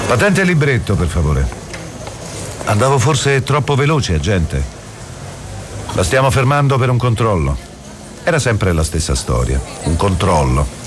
Patente e libretto, per favore. Andavo forse troppo veloce, agente. La stiamo fermando per un controllo. Era sempre la stessa storia. Un controllo.